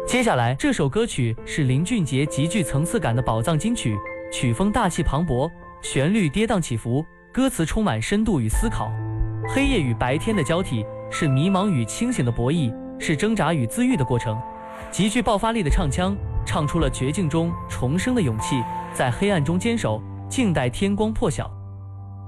接下来这首歌曲是林俊杰极具层次感的宝藏金曲，曲风大气磅礴，旋律跌宕起伏，歌词充满深度与思考。黑夜与白天的交替，是迷茫与清醒的博弈，是挣扎与自愈的过程。极具爆发力的唱腔，唱出了绝境中重生的勇气，在黑暗中坚守，静待天光破晓。